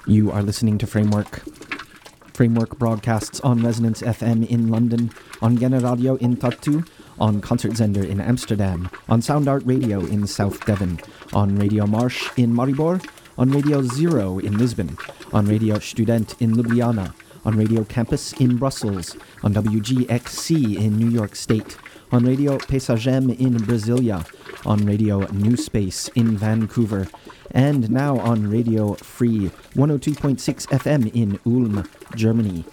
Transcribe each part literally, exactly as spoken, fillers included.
You are listening to Framework. Framework broadcasts on Resonance F M in London, on Generadio in Tartu, on Concertzender in Amsterdam, on Sound Art Radio in South Devon, on Radio Marsh in Maribor, on Radio Zero in Lisbon, on Radio Student in Ljubljana, on Radio Campus in Brussels, on W G X C in New York State, on Radio Pesagem in Brasilia, on Radio New Space in Vancouver, and now on Radio Free one oh two point six F M in Ulm, Germany.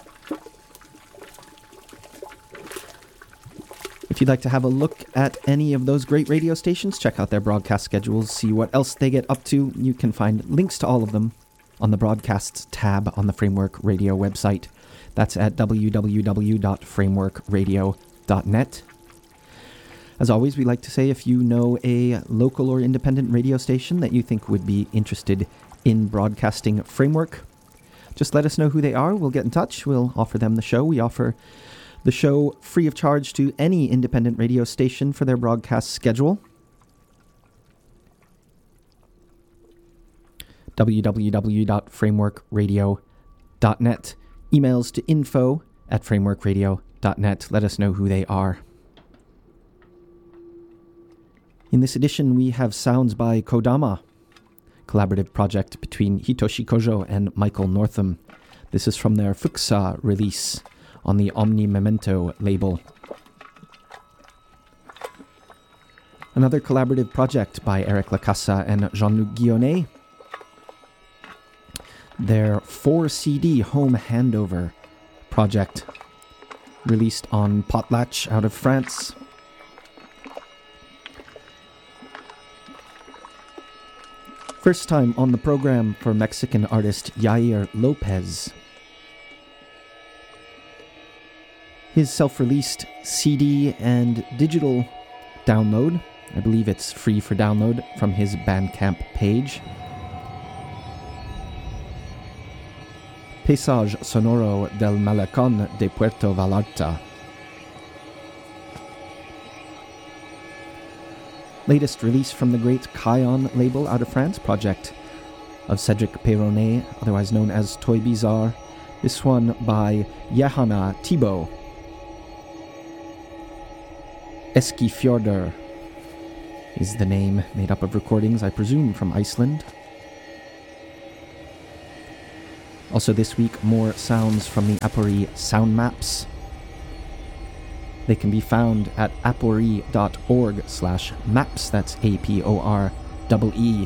If you'd like to have a look at any of those great radio stations, check out their broadcast schedules, see what else they get up to. You can find links to all of them on the Broadcasts tab on the Framework Radio website. That's at w w w dot framework radio dot net. As always, we like to say if you know a local or independent radio station that you think would be interested in broadcasting Framework, just let us know who they are. We'll get in touch. We'll offer them the show. We offer the show free of charge to any independent radio station for their broadcast schedule. w w w dot framework radio dot net. Emails to info at framework radio dot net. Let us know who they are. In this edition, we have sounds by Kodama, collaborative project between Hitoshi Kojo and Michael Northam. This is from their Fuxa release on the Omni Memento label. Another collaborative project by Eric Lacassa and Jean-Luc Guionnet. Their four C D home handover project, released on Potlatch out of France. First time on the program for Mexican artist Yair Lopez. His self-released C D and digital download, I believe it's free for download from his Bandcamp page. Paisage Sonoro del Malecón de Puerto Vallarta. Latest release from the great Kion label out of France, project of Cedric Perronnet, otherwise known as Toy Bizarre. This one by Johanna Thibault. Eskifjordur is the name, made up of recordings, I presume, from Iceland. Also this week, more sounds from the Apori sound maps. They can be found at apori dot org slash maps. That's A P O R E E.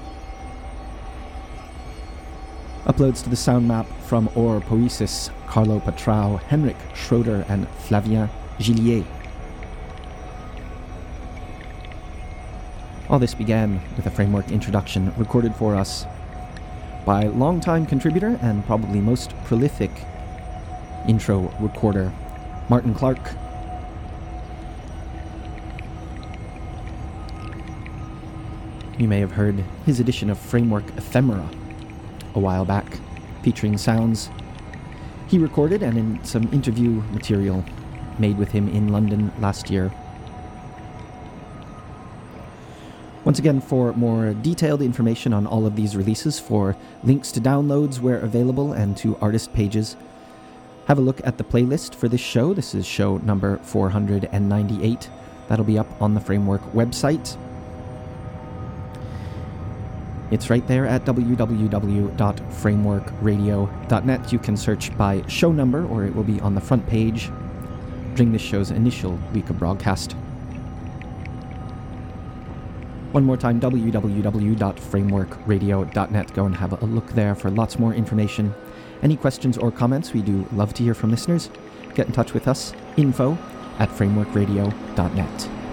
Uploads to the sound map from Or Poesis, Carlo Patrao, Henrik Schroeder, and Flavien Gillier. All this began with a Framework introduction recorded for us by longtime contributor and probably most prolific intro recorder, Martin Clark. You may have heard his edition of Framework Ephemera a while back, featuring sounds he recorded and in some interview material made with him in London last year. Once again, for more detailed information on all of these releases, for links to downloads where available and to artist pages, have a look at the playlist for this show. This is show number four hundred ninety-eight. That'll be up on the Framework website. It's right there at w w w dot framework radio dot net. You can search by show number, or it will be on the front page during this show's initial week of broadcast. One more time, w w w dot framework radio dot net. Go and have a look there for lots more information. Any questions or comments, we do love to hear from listeners. Get in touch with us, info at framework radio dot net.